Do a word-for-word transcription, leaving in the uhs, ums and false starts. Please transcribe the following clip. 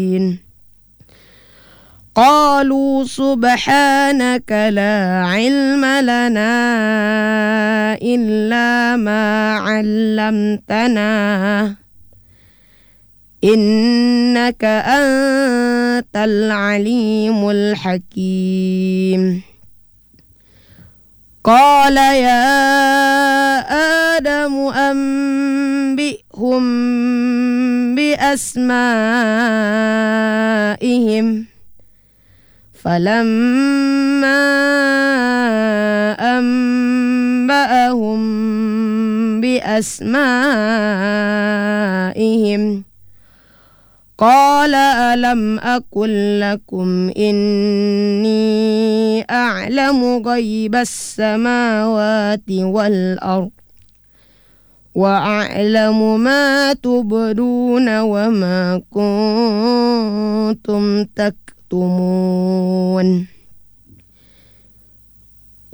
قالوا سبحانك لا علم لنا إلا ما علمتنا إنك أنت العليم الحكيم. قال يا آدم أنبئهم بأسمائهم فلما أنبأهم بأسمائهم قال ألم أقل لكم إني أعلم غيب السماوات والأرض وأعلم ما تبدون وما كنتم تكتمون.